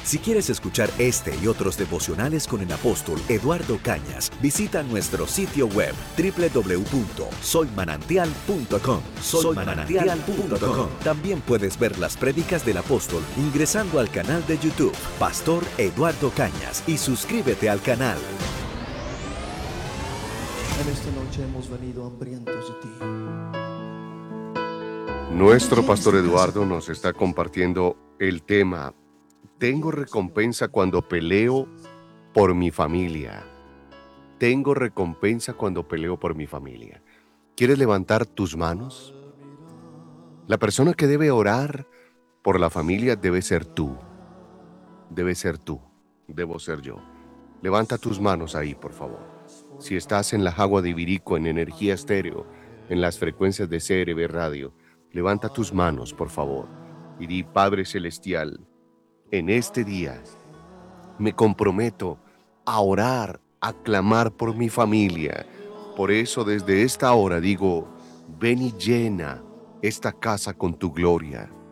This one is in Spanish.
Si quieres escuchar este y otros devocionales con el apóstol Eduardo Cañas, visita nuestro sitio web www.soymanantial.com. Soymanantial.com. También puedes ver las prédicas del apóstol ingresando al canal de YouTube Pastor Eduardo Cañas y suscríbete al canal. En esta noche hemos venido hambrientos de ti. Nuestro pastor Eduardo nos está compartiendo el tema: tengo recompensa cuando peleo por mi familia. Tengo recompensa cuando peleo por mi familia. ¿Quieres levantar tus manos? La persona que debe orar por la familia debe ser tú. Debe ser tú. Debo ser yo. Levanta tus manos ahí, por favor. Si estás en la Jagua de Ibirico, en Energía Estéreo, en las frecuencias de CRB Radio, levanta tus manos, por favor, y di: Padre Celestial, en este día me comprometo a orar, a clamar por mi familia. Por eso desde esta hora digo: ven y llena esta casa con tu gloria.